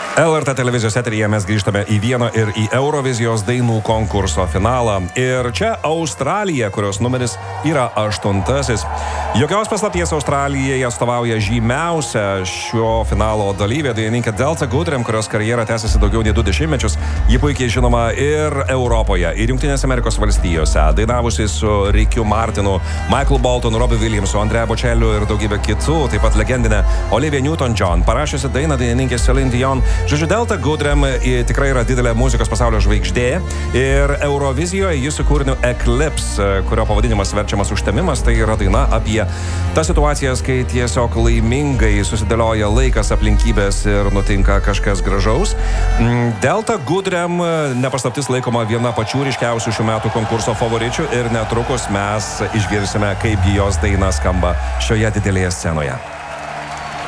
LRT televizijos eteryje mes grįžtame į vieną ir į Eurovizijos dainų konkurso finalą. Ir čia Australija, kurios numeris yra 8. Jokios paslapties Australijai atstovauja žymiausia šio finalo dalyvė, dainininkė Delta Goodrem, kurios karjera tęsiasi daugiau nei 20 metus. Ji puikiai žinoma ir Europoje, ir Jungtinėse Amerikos valstijose, dainavusi su Rickiu Martinu, Michael Boltonu, Robbie Williamsu, Andrea Bocelliu ir daugybė kitų, taip pat legendinė Olivia Newton-John, parašiusi dainą dainininkė Celine Dion. Žodžiu, Delta Goodrem tikrai yra didelė muzikos pasaulio žvaigždė ir Eurovizijoje jis su kūriniu Eclipse, kurio pavadinimas verčiamas užtemimas, tai yra daina apie tas situacijas, kai tiesiog laimingai susidėlioja laikas, aplinkybės ir nutinka kažkas gražaus. Delta Goodrem nepaslaptis laikoma viena pačių ryškiausių šių metų konkurso favoričių ir netrukus mes išgirsime, kaipgi jos daina skamba šioje didelėje scenoje.